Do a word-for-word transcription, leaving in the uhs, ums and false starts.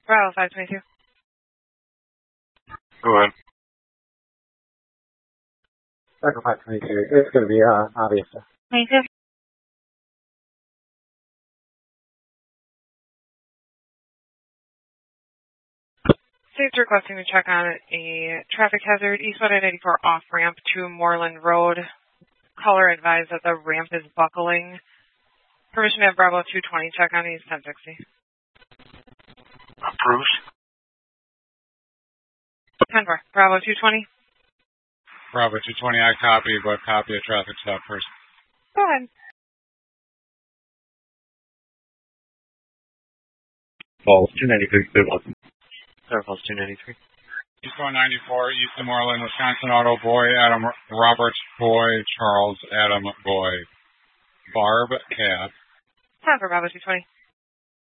Bravo five twenty-two. Go ahead. Echo five twenty-two. It's going to be uh, obvious. twenty-two. State's requesting to check on a traffic hazard eastbound I ninety-four off ramp to Moreland Road. Caller advised that the ramp is buckling. Permission to have Bravo two twenty check on East ten sixty. Approved. ten four. Bravo two twenty. Bravo two twenty, I copy, but copy a traffic stop first. Go ahead. Falls two ninety-three, good one. Clear Falls two ninety-three. East one ninety-four, East of Moreland, Wisconsin Auto, Boy, Adam Roberts, Boy, Charles, Adam, Boy. Barb, Cab. Time for Bravo two twenty.